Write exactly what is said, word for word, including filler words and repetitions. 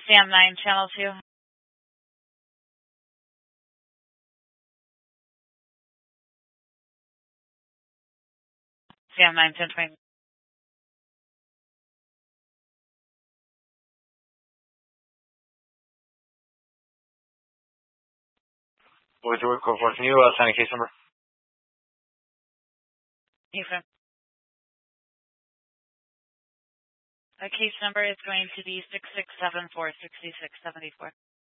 Sam nine, Channel two. Sam nine, ten twenty. What do we go for? Can you uh, sign a case number? Okay. The case number is going to be six six seven four six six seven four.